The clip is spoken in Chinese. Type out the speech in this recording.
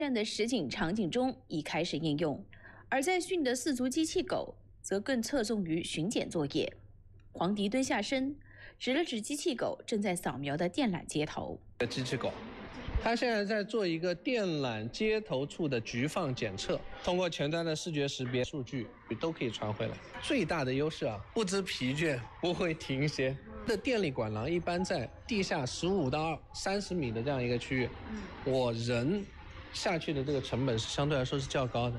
站的实景场景中已开始应用，而在训的4足机器狗则更侧重于巡检作业。黄迪蹲下身，指了指机器狗正在扫描的电缆接头。 机器狗，它现在在做一个电缆接头处的局放检测，通过前端的视觉识别数据都可以传回来。最大的优势不知疲倦，不会停歇。的电力管廊一般在地下15到30米的这样一个区域，我人下去的这个成本是相对来说是较高的。